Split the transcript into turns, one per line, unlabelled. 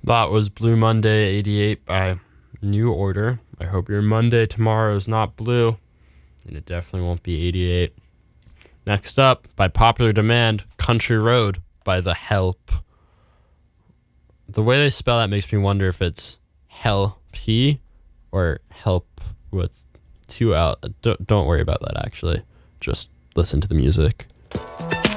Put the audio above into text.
That was Blue Monday 88 by New Order. I hope your Monday tomorrow is not blue, and it definitely won't be 88. Next up, by popular demand, Country Road by The Help. The way they spell that makes me wonder if it's Help or help with two out. Don't worry about that, actually. Just listen to the music.